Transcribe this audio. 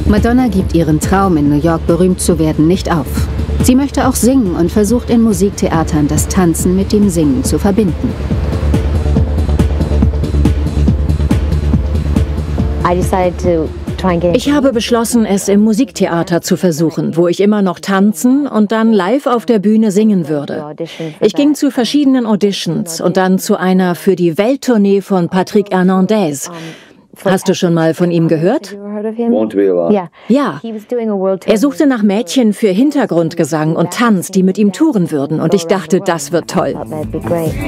Madonna gibt ihren Traum, in New York berühmt zu werden, nicht auf. Sie möchte auch singen und versucht in Musiktheatern das Tanzen mit dem Singen zu verbinden. Ich habe beschlossen, es im Musiktheater zu versuchen, wo ich immer noch tanzen und dann live auf der Bühne singen würde. Ich ging zu verschiedenen Auditions und dann zu einer für die Welttournee von Patrick Hernandez. Hast du schon mal von ihm gehört? Ja. Er suchte nach Mädchen für Hintergrundgesang und Tanz, die mit ihm touren würden. Und ich dachte, das wird toll.